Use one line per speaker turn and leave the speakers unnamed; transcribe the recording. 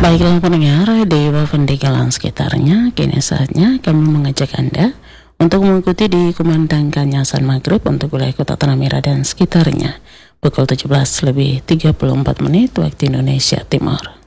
Baiklah pendengar Dewa Pendekalan sekitarnya, kini saatnya kami mengajak Anda untuk mengikuti dikumandangkannya azan maghrib untuk wilayah Kota Tanah Merah dan sekitarnya pukul 17:34 waktu Indonesia Timur.